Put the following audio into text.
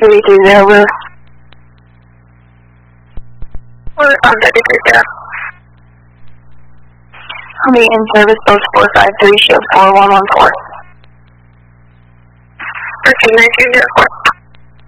5330, Lou. We're on 5330. I'll be in service post 453, show 4114. 13924.